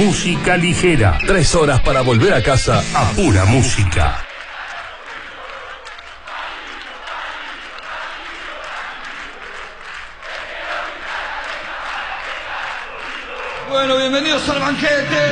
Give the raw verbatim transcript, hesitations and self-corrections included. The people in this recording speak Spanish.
música ligera. Tres horas para volver a casa a pura música. Bueno, bienvenidos al banquete.